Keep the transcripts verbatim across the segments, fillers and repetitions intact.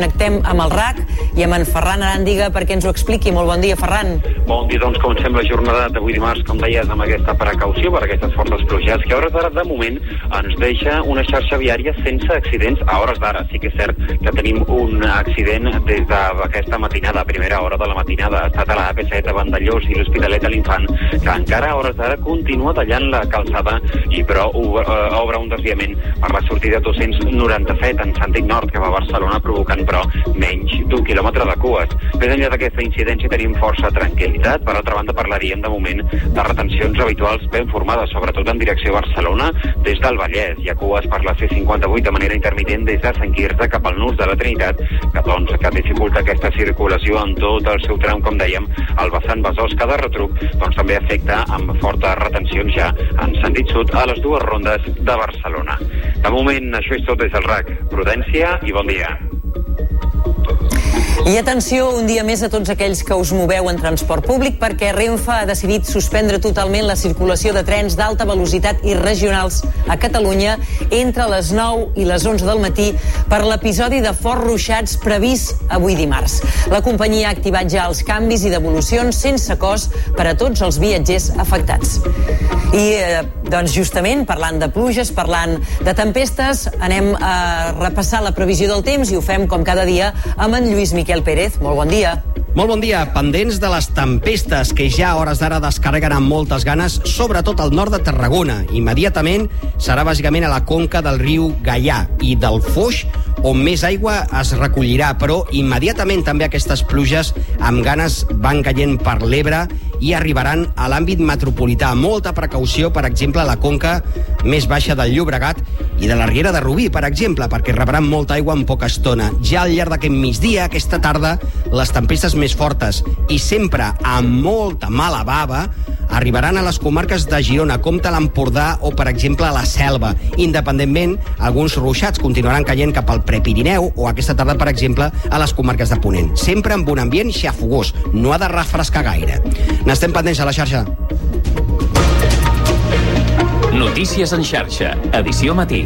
connectem amb el R A C i amb en Ferran Aràndiga perquè ens ho expliqui. Molt bon dia, Ferran. Bon dia, doncs comencem la jornada d'avui dimarts, com deies, amb aquesta precaució per aquestes fortes pluges que a hores d'ara, de moment, ens deixa una xarxa viària sense accidents a hores d'ara. Sí que és cert que tenim un accident des d'aquesta matinada, a primera hora de la matinada. Ha estat a la A P set a Vandellós i l'Hospitalet de l'Infant, que encara a hores d'ara continua tallant la calçada i però obre un desviament per la sortida dos-cents noranta-set en sentit nord cap a Barcelona, provocant però menys d'un quilòmetre de cues. Més enllà d'aquesta incidència tenim força tranquil·litat. Per altra banda, parlaríem de moment de retencions habituals ben formades, sobretot en direcció a Barcelona des del Vallès. Hi ha cues per la C cinquanta-vuit de manera intermitent des de Sant Quirze cap al nus de la Trinitat, que doncs que dificulta aquesta circulació en tot el seu tram, com dèiem, el vessant Besòs de retruc, doncs també afecta amb fortes retencions ja en sentit sud a les dues rondes de Barcelona. De moment, això és tot des del R A C. Prudència i bon dia. I atenció un dia més a tots aquells que us moveu en transport públic, perquè Renfe ha decidit suspendre totalment la circulació de trens d'alta velocitat i regionals a Catalunya entre les nou i les onze del matí per l'episodi de forts ruixats previst avui dimarts. La companyia ha activat ja els canvis i devolucions sense cost per a tots els viatgers afectats. I eh, doncs justament parlant de pluges, parlant de tempestes, anem a repassar la previsió del temps i ho fem com cada dia amb en Lluís Miquel Pérez. Molt bon dia. Molt bon dia. Pendents de les tempestes que ja a hores d'ara descarreguen amb moltes ganes, sobretot al nord de Tarragona. Immediatament serà bàsicament a la conca del riu Gaià i del Foix, on més aigua es recollirà, però immediatament també aquestes pluges amb ganes van caient per l'Ebre i arribaran a l'àmbit metropolità. Molta precaució, per exemple, a la conca més baixa del Llobregat i de la Riera de Rubí, per exemple, perquè rebran molta aigua en poca estona. Ja al llarg d'aquest migdia, aquesta tarda, les tempestes més fortes i sempre amb molta mala bava arribaran a les comarques de Girona, Comte, l'Empordà o, per exemple, a la Selva. Independentment, alguns ruixats continuaran caient cap al Prepirineu o aquesta tarda, per exemple, a les comarques de Ponent. Sempre amb un ambient xafogós. No ha de refrescar gaire. N'estem pendents a la xarxa. Notícies en xarxa, edició matí.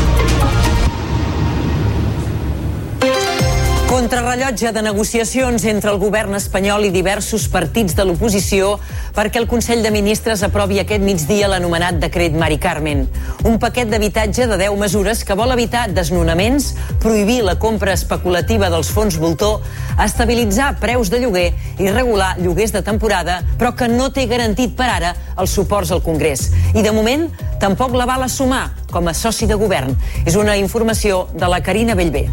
Contrarrellotge de negociacions entre el govern espanyol i diversos partits de l'oposició perquè el Consell de Ministres aprovi aquest migdia l'anomenat decret Mari Carmen. Un paquet d'habitatge de deu mesures que vol evitar desnonaments, prohibir la compra especulativa dels fons voltor, estabilitzar preus de lloguer i regular lloguers de temporada, però que no té garantit per ara els suports al Congrés. I de moment tampoc la val assumar com a soci de govern. És una informació de la Carina Bellver.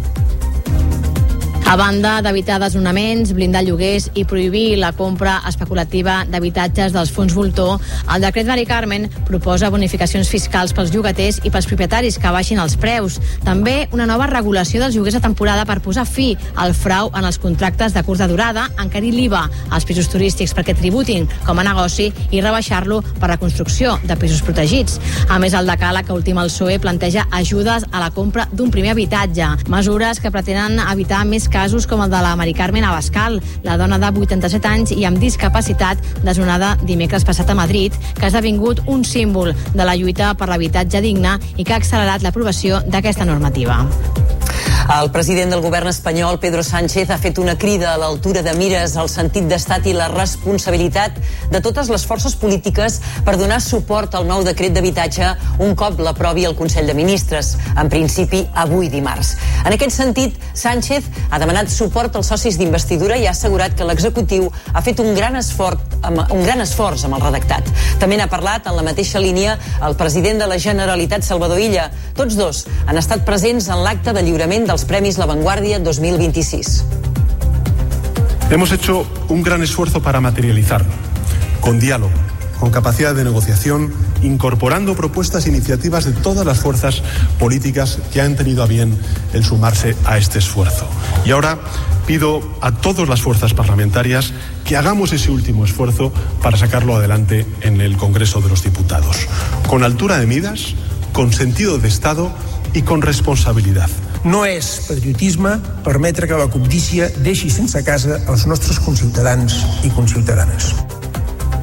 A banda d'evitar desnonaments, blindar lloguers i prohibir la compra especulativa d'habitatges dels fons voltor, el decret Mari Carmen proposa bonificacions fiscals pels llogaters i pels propietaris que baixin els preus. També una nova regulació dels lloguers de temporada per posar fi al frau en els contractes de curta durada, encarir l'I V A als pisos turístics perquè tributin com a negoci i rebaixar-lo per la construcció de pisos protegits. A més, el decàleg que ultima el P S O E planteja ajudes a la compra d'un primer habitatge, mesures que pretenen evitar més casos com el de la Mari Carmen Abascal, la dona de vuitanta-set anys i amb discapacitat desnonada dimecres passat a Madrid, que ha esdevingut un símbol de la lluita per l'habitatge digne i que ha accelerat l'aprovació d'aquesta normativa. El president del govern espanyol, Pedro Sánchez, ha fet una crida a l'altura de mires al sentit d'estat i la responsabilitat de totes les forces polítiques per donar suport al nou decret d'habitatge un cop l'aprovi el Consell de Ministres, en principi avui dimarts. En aquest sentit, Sánchez ha demanat suport als socis d'investidura i ha assegurat que l'executiu ha fet un gran esforç, un gran esforç amb el redactat. També n'ha parlat en la mateixa línia el president de la Generalitat, Salvador Illa. Tots dos han estat presents en l'acte de lliurament dels Premis La Vanguardia dos mil veintiséis. Hemos hecho un gran esfuerzo para materializarlo, con diálogo, con capacidad de negociación, incorporando propuestas e iniciativas de todas las fuerzas políticas que han tenido a bien el sumarse a este esfuerzo. Y ahora pido a todas las fuerzas parlamentarias que hagamos ese último esfuerzo para sacarlo adelante en el Congreso de los Diputados, con altura de miras, con sentido de Estado i con responsabilitat. No és patriotisme permetre que la cobdícia deixi sense casa els nostres conciutadans i conciutadanes.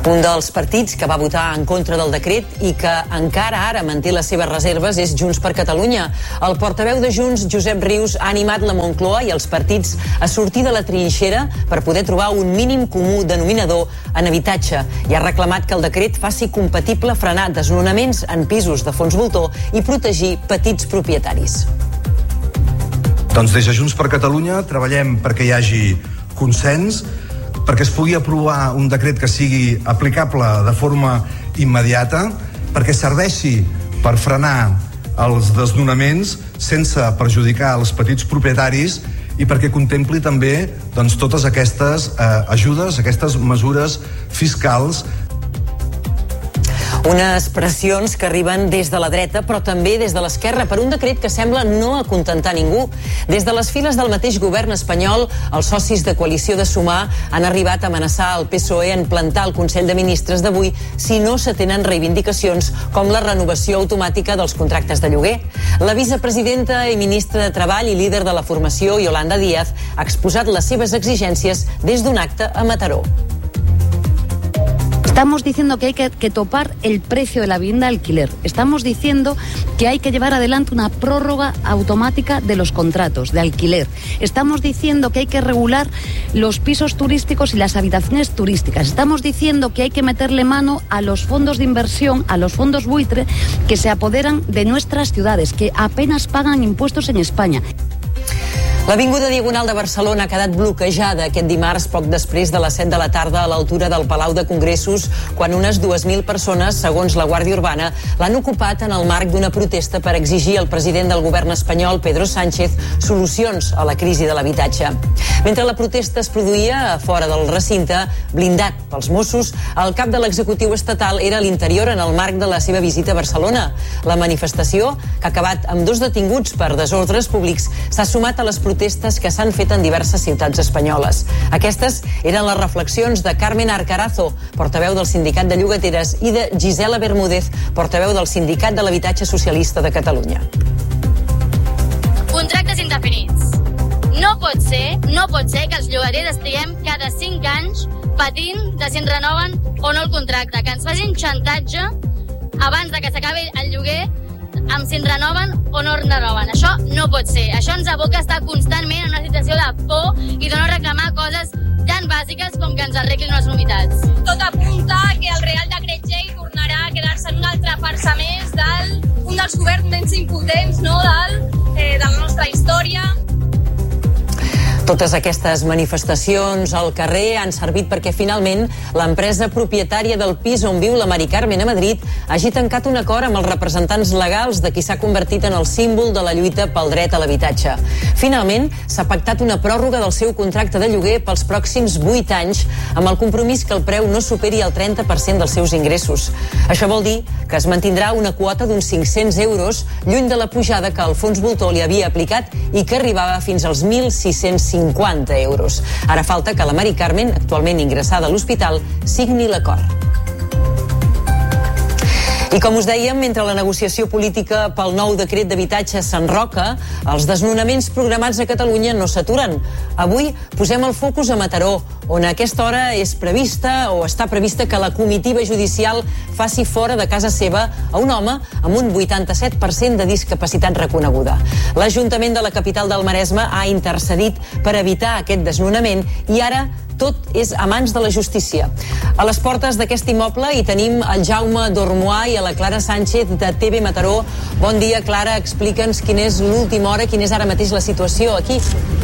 Un dels partits que va votar en contra del decret i que encara ara manté les seves reserves és Junts per Catalunya. El portaveu de Junts, Josep Rius, ha animat la Moncloa i els partits a sortir de la trinxera per poder trobar un mínim comú denominador en habitatge i ha reclamat que el decret faci compatible frenar desnonaments en pisos de fons voltor i protegir petits propietaris. Doncs des de Junts per Catalunya treballem perquè hi hagi consens, perquè es pugui aprovar un decret que sigui aplicable de forma immediata, perquè serveixi per frenar els desnonaments sense perjudicar els petits propietaris i perquè contempli també doncs, totes aquestes eh, ajudes, aquestes mesures fiscals. Unes pressions que arriben des de la dreta, però també des de l'esquerra, per un decret que sembla no acontentar ningú. Des de les files del mateix govern espanyol, els socis de coalició de Sumar han arribat a amenaçar el P S O E en plantar el Consell de Ministres d'avui si no s'atenen reivindicacions com la renovació automàtica dels contractes de lloguer. La vicepresidenta i ministra de Treball i líder de la formació, Yolanda Díaz, ha exposat les seves exigències des d'un acte a Mataró. Estamos diciendo que hay que, que topar el precio de la vivienda de alquiler. Estamos diciendo que hay que llevar adelante una prórroga automática de los contratos de alquiler. Estamos diciendo que hay que regular los pisos turísticos y las habitaciones turísticas. Estamos diciendo que hay que meterle mano a los fondos de inversión, a los fondos buitre que se apoderan de nuestras ciudades, que apenas pagan impuestos en España. L'avinguda Diagonal de Barcelona ha quedat bloquejada aquest dimarts poc després de les set de la tarda a l'altura del Palau de Congressos, quan unes dues mil persones, segons la Guàrdia Urbana, l'han ocupat en el marc d'una protesta per exigir al president del govern espanyol, Pedro Sánchez, solucions a la crisi de l'habitatge. Mentre la protesta es produïa a fora del recinte, blindat pels Mossos, el cap de l'executiu estatal era a l'interior en el marc de la seva visita a Barcelona. La manifestació, que ha acabat amb dos detinguts per desordres públics, s'ha sumat a les protestes protestes que s'han fet en diverses ciutats espanyoles. Aquestes eren les reflexions de Carmen Arcarazo, portaveu del Sindicat de Llogateres, i de Gisela Bermúdez, portaveu del Sindicat de l'Habitatge Socialista de Catalunya. Contractes indefinits. No pot ser, no pot ser que els llogaters estiguem cada cinc anys patint de si ens renoven o no el contracte, que ens facin xantatge abans de que s'acabi el lloguer amb si ens renoven o no renoven. Això no pot ser. Això ens aboca a estar constantment en una situació de por i de no reclamar coses tan bàsiques com que ens arreglin les humitats. Tot apunta que el Real Decret Llei tornarà a quedar-se en una altra farsa més d'un dels governs més impotents, no, del, eh, de la nostra història. Totes aquestes manifestacions al carrer han servit perquè finalment l'empresa propietària del pis on viu la Mari Carmen a Madrid hagi tancat un acord amb els representants legals de qui s'ha convertit en el símbol de la lluita pel dret a l'habitatge. Finalment, s'ha pactat una pròrroga del seu contracte de lloguer pels pròxims vuit anys amb el compromís que el preu no superi el trenta per cent dels seus ingressos. Això vol dir que es mantindrà una quota d'uns cinc-cents euros, lluny de la pujada que el fons voltor li havia aplicat i que arribava fins als mil sis-cents cinquanta euros. Ara falta que la Mari Carmen, actualment ingressada a l'hospital, signi l'acord. I com us dèiem, mentre la negociació política pel nou decret d'habitatge s'enroca, els desnonaments programats a Catalunya no s'aturen. Avui posem el focus a Mataró, on a aquesta hora és prevista o està prevista que la comitiva judicial faci fora de casa seva a un home amb un vuitanta-set per cent de discapacitat reconeguda. L'Ajuntament de la capital del Maresme ha intercedit per evitar aquest desnonament i ara tot és a mans de la justícia. A les portes d'aquest immoble hi tenim el Jaume Dormois i a la Clara Sánchez de T V Mataró. Bon dia, Clara, explica'ns quina és l'última hora, quina és ara mateix la situació aquí.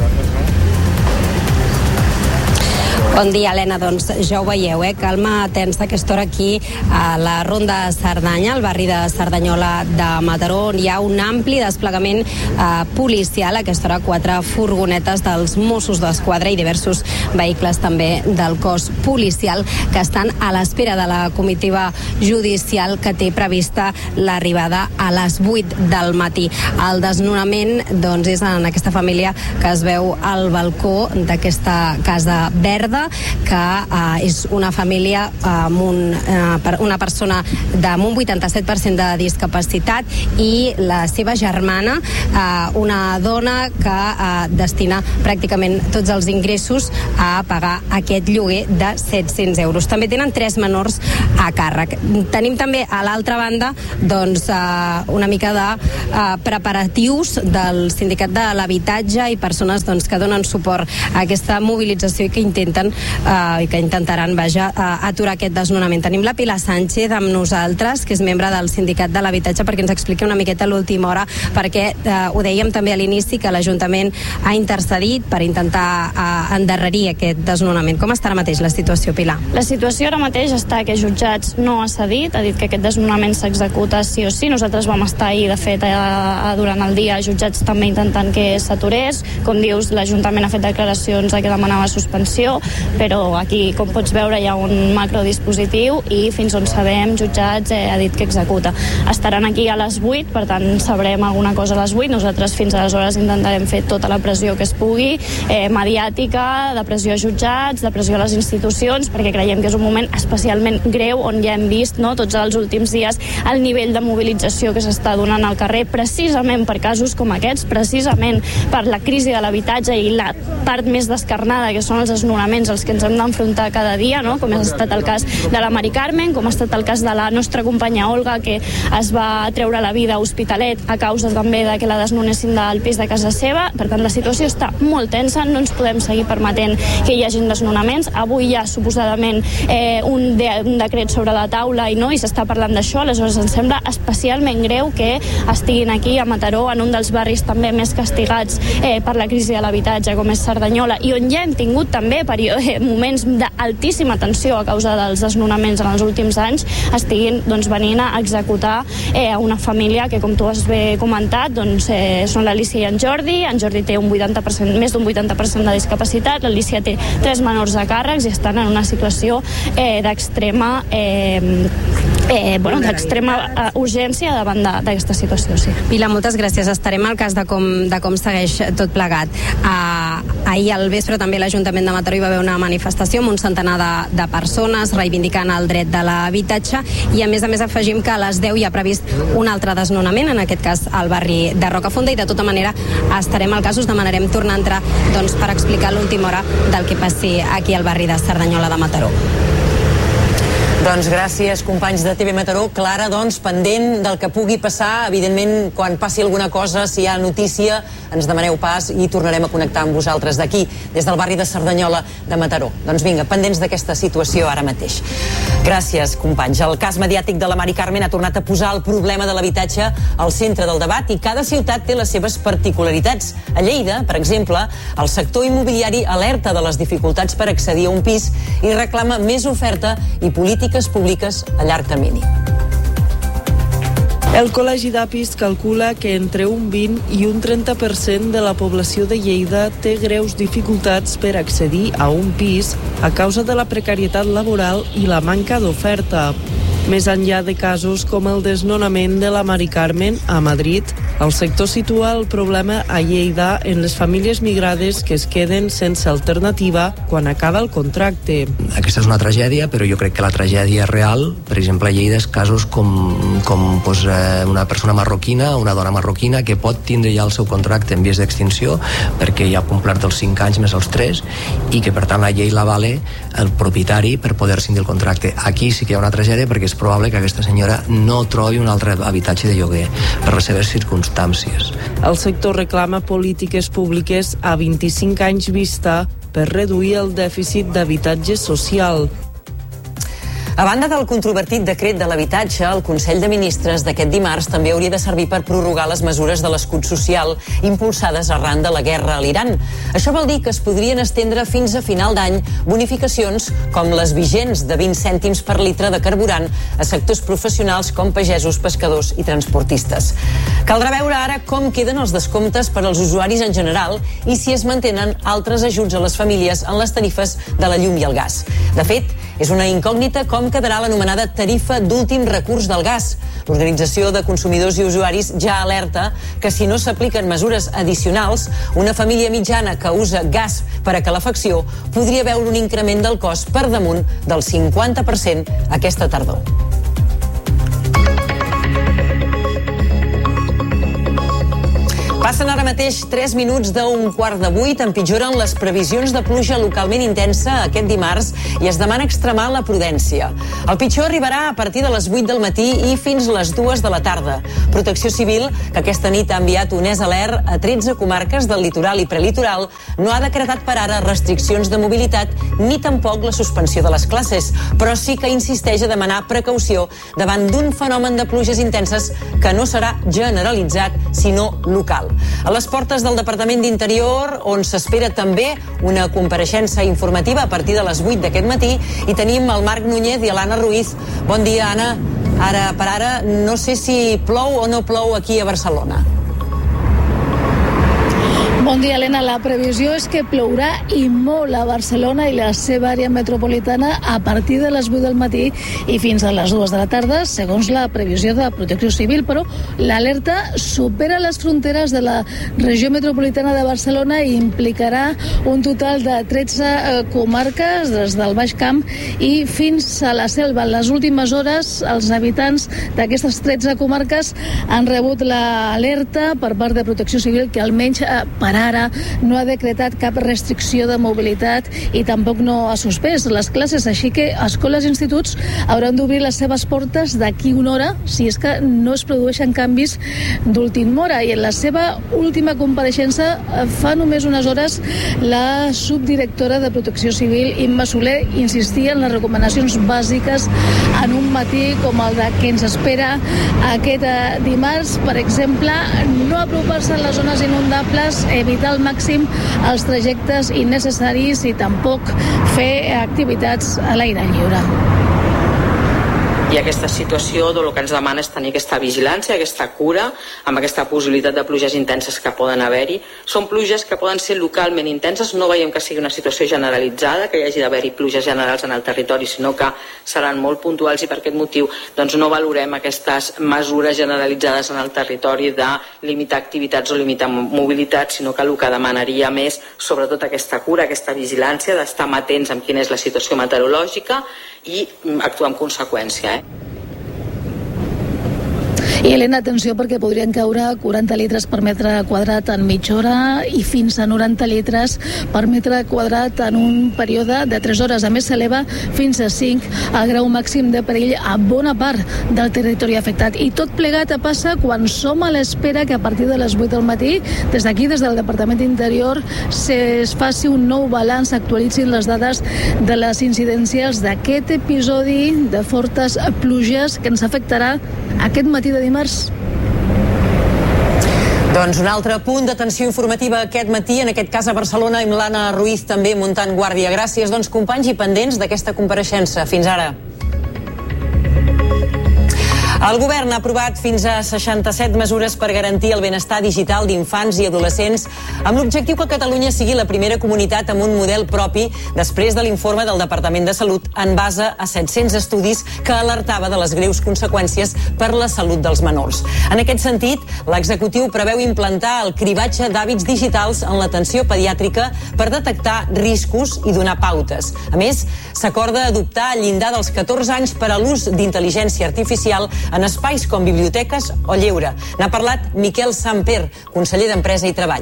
Bon dia, Helena. Doncs ja ho veieu, eh? Calma tensa aquesta hora aquí a la Ronda de Cerdanya, al barri de Cerdanyola de Mataró, on hi ha un ampli desplegament eh, policial. A aquesta hora quatre furgonetes dels Mossos d'Esquadra i diversos vehicles també del cos policial que estan a l'espera de la comitiva judicial que té prevista l'arribada a les vuit del matí. El desnonament doncs, és en aquesta família que es veu al balcó d'aquesta casa verda Verda, que eh, és una família amb un, eh, una persona amb un vuitanta-set per cent de discapacitat i la seva germana, eh, una dona que eh, destina pràcticament tots els ingressos a pagar aquest lloguer de set-cents euros. També tenen tres menors a càrrec. Tenim també a l'altra banda doncs, eh, una mica de eh, preparatius del sindicat de l'habitatge i persones doncs, que donen suport a aquesta mobilització i que intenten eh, i que intentaran vaja, eh, aturar aquest desnonament. Tenim la Pilar Sánchez amb nosaltres, que és membre del sindicat de l'habitatge, perquè ens expliqui una miqueta a l'última hora, perquè eh, ho dèiem també a l'inici que l'Ajuntament ha intercedit per intentar eh, endarrerir aquest desnonament. Com està ara mateix la situació, Pilar? La situació ara mateix està que Jutjats no ha cedit, ha dit que aquest desnonament s'executa sí o sí. Nosaltres vam estar ahir, de fet, a, a, durant el dia, Jutjats també intentant que s'aturés. Com dius, l'Ajuntament ha fet declaracions de que demanava suspensió, però aquí, com pots veure, hi ha un macrodispositiu i fins on sabem, Jutjats eh, ha dit que executa. Estaran aquí a les vuit, per tant sabrem alguna cosa a les vuit. Nosaltres fins aleshores intentarem fer tota la pressió que es pugui, eh, mediàtica, de pressió a Jutjats, de pressió a les institucions, perquè creiem que és un moment especialment greu on ja hem vist no, tots els últims dies el nivell de mobilització que s'està donant al carrer, precisament per casos com aquests, precisament per la crisi de l'habitatge i la part més descarnada, que són els desnonaments als que ens hem d'enfrontar cada dia, no? Com ha estat el cas de la Mari Carmen, com ha estat el cas de la nostra companya Olga, que es va treure la vida a Hospitalet a causa també de que la desnonessin del pis de casa seva. Per tant, la situació està molt tensa, no ens podem seguir permetent que hi hagin desnonaments. Avui hi ha suposadament eh, un, de, un decret sobre la taula i no, i s'està parlant d'això, aleshores ens sembla especialment greu que estiguin aquí a Mataró, en un dels barris també més castigats eh, per la crisi de l'habitatge, com és Cerdanyola, i on ja hem tingut també eh, moments d'altíssima tensió a causa dels desnonaments en els últims anys, estiguin doncs, venint a executar eh, una família que, com tu has bé comentat, doncs, eh, són l'Alicia i en Jordi. En Jordi té un vuitanta per cent, més d'un vuitanta per cent de discapacitat, l'Alicia té tres menors a càrrecs i estan en una situació eh, d'extrema eh, Eh, bueno, d'extrema uh, urgència davant d'aquesta situació, sí. Pilar, moltes gràcies. Estarem al cas de com, de com segueix tot plegat. Uh, ahir al vespre també l'Ajuntament de Mataró hi va haver una manifestació amb un centenar de, de persones reivindicant el dret de l'habitatge i a més a més afegim que a les deu hi ha previst un altre desnonament, en aquest cas al barri de Rocafonda, i de tota manera estarem al cas, us demanarem tornar a entrar doncs, per explicar l'última hora del que passi aquí al barri de Cerdanyola de Mataró. Doncs gràcies, companys de T V Mataró. Clara, doncs, pendent del que pugui passar, evidentment, quan passi alguna cosa, si hi ha notícia, ens demaneu pas i tornarem a connectar amb vosaltres d'aquí, des del barri de Cerdanyola de Mataró. Doncs vinga, pendents d'aquesta situació ara mateix. Gràcies, companys. El cas mediàtic de la Mari Carmen ha tornat a posar el problema de l'habitatge al centre del debat i cada ciutat té les seves particularitats. A Lleida, per exemple, el sector immobiliari alerta de les dificultats per accedir a un pis i reclama més oferta i política públiques a llarg termini. El Col·legi d'Apis calcula que entre un vint i un trenta per cent de la població de Lleida té greus dificultats per accedir a un pis a causa de la precarietat laboral i la manca d'oferta. Més enllà de casos com el desnonament de la Mari Carmen a Madrid, el sector situa el problema a Lleida en les famílies migrades que es queden sense alternativa quan acaba el contracte. Aquesta és una tragèdia, però jo crec que la tragèdia real, per exemple, a Lleida, és casos com, com pues, eh, una persona marroquina, una dona marroquina, que pot tindre ja el seu contracte en vies d'extinció perquè ja ha complert els cinc anys més els tres i que, per tant, la llei l'avala el propietari per poder cindir el contracte. Aquí sí que hi ha una tragèdia perquè és probable que aquesta senyora no trobi un altre habitatge de lloguer per les seves circumstàncies. El sector reclama polítiques públiques a vint-i-cinc anys vista per reduir el dèficit d'habitatge social. A banda del controvertit decret de l'habitatge, el Consell de Ministres d'aquest dimarts també hauria de servir per prorrogar les mesures de l'escut social impulsades arran de la guerra a l'Iran. Això vol dir que es podrien estendre fins a final d'any bonificacions com les vigents de vint cèntims per litre de carburant a sectors professionals com pagesos, pescadors i transportistes. Caldrà veure ara com queden els descomptes per als usuaris en general i si es mantenen altres ajuts a les famílies en les tarifes de la llum i el gas. De fet, És una incògnita com quedarà l'anomenada tarifa d'últim recurs del gas. L'Organització de Consumidors i Usuaris ja alerta que si no s'apliquen mesures addicionals, una família mitjana que usa gas per a calefacció podria veure un increment del cost per damunt del cinquanta per cent aquesta tardor. Passen ara mateix tres minuts d'un quart de vuit, empitjoren les previsions de pluja localment intensa aquest dimarts i es demana extremar la prudència. El pitjor arribarà a partir de les vuit del matí i fins les dues de la tarda. Protecció Civil, que aquesta nit ha enviat un és alert a tretze comarques del litoral i prelitoral, no ha decretat per ara restriccions de mobilitat ni tampoc la suspensió de les classes, però sí que insisteix a demanar precaució davant d'un fenomen de pluges intenses que no serà generalitzat, sinó local. A les portes del Departament d'Interior, on s'espera també una compareixença informativa a partir de les vuit d'aquest matí, i tenim el Marc Núñez i l'Anna Ruiz. Bon dia, Anna. Ara per ara no sé si plou o no plou aquí a Barcelona. Bon dia, Helena. La previsió és que plourà i molt a Barcelona i la seva àrea metropolitana a partir de les vuit del matí i fins a les dues de la tarda, segons la previsió de Protecció Civil, però l'alerta supera les fronteres de la regió metropolitana de Barcelona i implicarà un total de tretze comarques, des del Baix Camp i fins a la Selva. En les últimes hores, els habitants d'aquestes tretze comarques han rebut l'alerta per part de Protecció Civil, que almenys per ara no ha decretat cap restricció de mobilitat i tampoc no ha suspès les classes, així que escoles i instituts hauran d'obrir les seves portes d'aquí una hora si és que no es produeixen canvis d'última hora. I en la seva última compareixença fa només unes hores, la subdirectora de Protecció Civil, Imma Soler, insistia en les recomanacions bàsiques en un matí com el de que ens espera aquest dimarts. Per exemple, no apropar-se a les zones inundables, evitar al màxim els trajectes innecessaris i tampoc fer activitats a l'aire lliure. I aquesta situació el que ens demana és tenir aquesta vigilància, aquesta cura, amb aquesta possibilitat de pluges intenses que poden haver-hi. Són pluges que poden ser localment intenses, no veiem que sigui una situació generalitzada, que hi hagi d'haver-hi pluges generals en el territori, sinó que seran molt puntuals i per aquest motiu doncs, no valorem aquestes mesures generalitzades en el territori de limitar activitats o limitar mobilitat, sinó que el que demanaria més, sobretot aquesta cura, aquesta vigilància, d'estar atents amb quina és la situació meteorològica i actuar en conseqüència. Eh? I, Helena, atenció, perquè podrien caure quaranta litres per metre quadrat en mitja hora i fins a noranta litres per metre quadrat en un període de tres hores. A més, s'eleva fins a cinc el grau màxim de perill a bona part del territori afectat. I tot plegat passa quan som a l'espera que a partir de les vuit del matí, des d'aquí, des del Departament d'Interior, es faci un nou balanç, actualitzin les dades de les incidències d'aquest episodi de fortes pluges que ens afectarà aquest matí de dimarts. Doncs un altre punt d'atenció informativa aquest matí, en aquest cas a Barcelona, amb l'Anna Ruiz també muntant guàrdia. Gràcies, doncs, companys, i pendents d'aquesta compareixença. Fins ara. El govern ha aprovat fins a seixanta-set mesures per garantir el benestar digital d'infants i adolescents, amb l'objectiu que Catalunya sigui la primera comunitat amb un model propi després de l'informe del Departament de Salut en base a set-cents estudis que alertava de les greus conseqüències per la salut dels menors. En aquest sentit, l'executiu preveu implantar el cribatge d'hàbits digitals en l'atenció pediàtrica per detectar riscos i donar pautes. A més, s'acorda adoptar el llindar dels catorze anys per a l'ús d'intel·ligència artificial en espais com biblioteques o lleure. N'ha parlat Miquel Samper, conseller d'Empresa i Treball.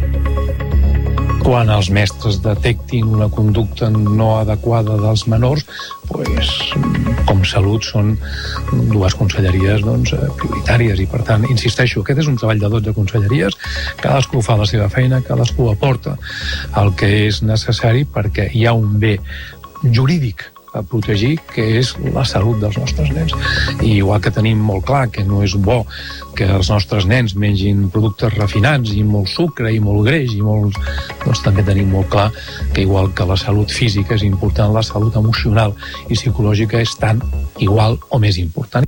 Quan els mestres detectin una conducta no adequada dels menors, pues, com Salut són dues conselleries doncs, prioritàries i, per tant, insisteixo, aquest és un treball de dotze conselleries, cadascú fa la seva feina, cadascú aporta el que és necessari perquè hi ha un bé jurídic a protegir, que és la salut dels nostres nens. I igual que tenim molt clar que no és bo que els nostres nens mengin productes refinats i molt sucre i molt greix i molt... doncs també tenim molt clar que igual que la salut física és important, la salut emocional i psicològica és tan igual o més important.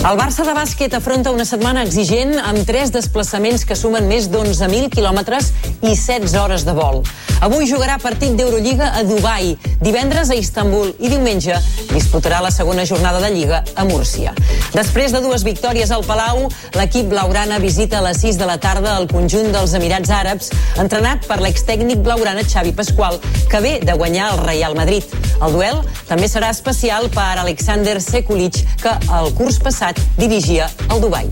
El Barça de bàsquet afronta una setmana exigent amb tres desplaçaments que sumen més d'onze mil quilòmetres i setze hores de vol. Avui jugarà partit d'Eurolliga a Dubai, divendres a Istanbul i diumenge disputarà la segona jornada de Lliga a Múrcia. Després de dues victòries al Palau, l'equip blaugrana visita a les sis de la tarda el conjunt dels Emirats Àrabs, entrenat per l'extècnic blaugrana Xavi Pasqual, que ve de guanyar el Real Madrid. El duel també serà especial per Alexander Sekulic, que el curs passat dirigia el Dubai.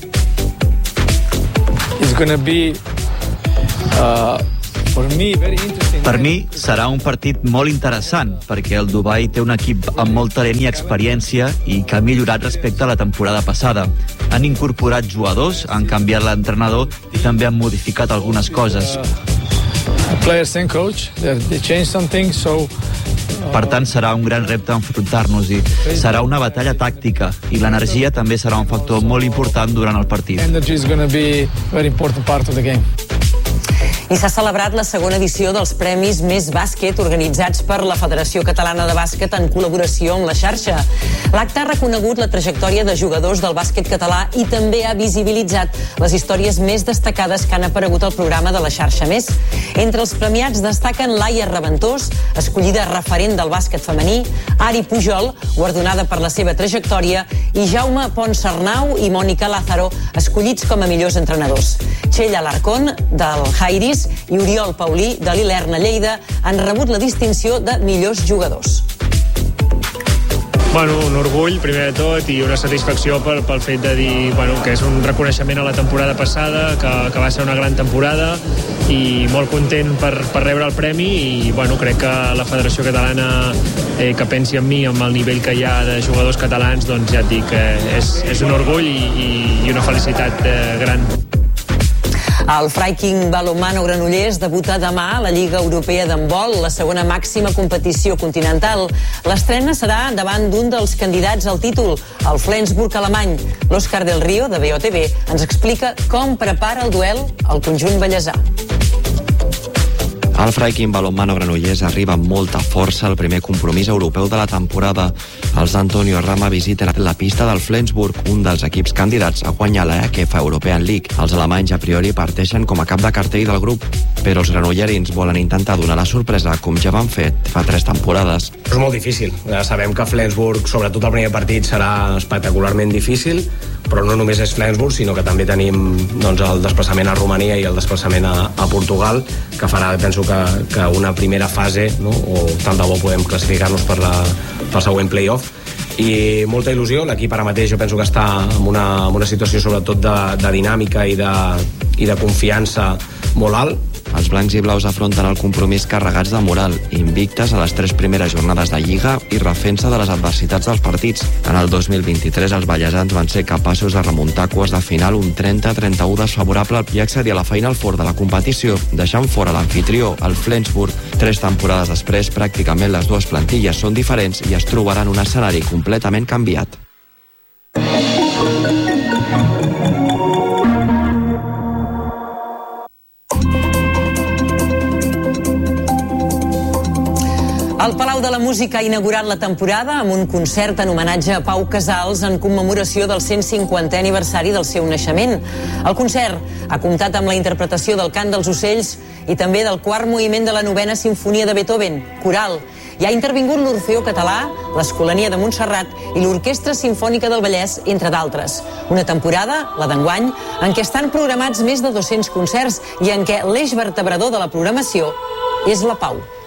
It's gonna be, uh, for me, very interesting. Per mi serà un partit molt interessant perquè el Dubai té un equip amb molt talent i experiència i que ha millorat respecte a la temporada passada. Han incorporat jugadors, han canviat l'entrenador i també han modificat algunes coses. Uh, players and coach, they changed something, so per tant, serà un gran repte enfrontar-nos-hi. Serà una batalla tàctica i l'energia també serà un factor molt important durant el partit. Energy is going to be a very important part of the game. I s'ha celebrat la segona edició dels Premis Més Bàsquet organitzats per la Federació Catalana de Bàsquet en col·laboració amb la xarxa. L'acte ha reconegut la trajectòria de jugadors del bàsquet català i també ha visibilitzat les històries més destacades que han aparegut al programa de la xarxa Més. Entre els premiats destaquen Laia Reventós, escollida referent del bàsquet femení, Ari Pujol, guardonada per la seva trajectòria, i Jaume Ponsarnau i Mònica Lázaro, escollits com a millors entrenadors. Txell Alarcón, del Jairis, i Oriol Paulí, de l'Ilerna Lleida, han rebut la distinció de millors jugadors. Bueno, un orgull, primer de tot, i una satisfacció pel, pel fet de dir bueno, que és un reconeixement a la temporada passada, que, que va ser una gran temporada, i molt content per, per rebre el premi, i bueno, crec que la Federació Catalana eh, que pensi en mi, amb el nivell que hi ha de jugadors catalans, doncs ja et dic que és, és un orgull i, i una felicitat eh, gran. El Freiking Balonmano Granollers debuta demà a la Lliga Europea d'Handbol, la segona màxima competició continental. L'estrena serà davant d'un dels candidats al títol, el Flensburg alemany. L'Òscar del Río, de B O T V, ens explica com prepara el duel al conjunt ballesà. El Freiking Balonmano Granollers arriba amb molta força al primer compromís europeu de la temporada. Els d'Antonio Rama visiten la pista del Flensburg, un dels equips candidats a guanyar la E K F European League. Els alemanys a priori parteixen com a cap de cartell del grup, però els granollerins volen intentar donar la sorpresa com ja van fet fa tres temporades. És molt difícil. Ja sabem que Flensburg, sobretot el primer partit, serà espectacularment difícil, però no només és Flensburg, sinó que també tenim doncs, el desplaçament a Romania i el desplaçament a, a Portugal, que farà, penso que, que una primera fase, no? O tant de bo podem classificar-nos per la, pel següent play-off. I molta il·lusió, l'equip ara mateix jo penso que està en una, en una situació sobretot de, de dinàmica i de, i de confiança molt alt. Els blancs i blaus afronten el compromís carregats de moral, invictes a les tres primeres jornades de Lliga i refensa de les adversitats dels partits. En el dos mil vint-i-tres els ballesans van ser capaços de remuntar quarts de final un trenta a trenta-u desfavorable i accedir a la Final Four de la competició, deixant fora l'anfitrió, el Flensburg. Tres temporades després, pràcticament les dues plantilles són diferents i es trobaran un escenari completament canviat. El Palau de la Música ha inaugurat la temporada amb un concert en homenatge a Pau Casals en commemoració del cent cinquantè aniversari del seu naixement. El concert ha comptat amb la interpretació del Cant dels Ocells i també del quart moviment de la novena sinfonia de Beethoven, coral. Hi ha intervingut l'Orfeó Català, l'Escolania de Montserrat i l'Orquestra Simfònica del Vallès, entre d'altres. Una temporada, la d'enguany, en què estan programats més de dos-cents concerts i en què l'eix vertebrador de la programació és la pau.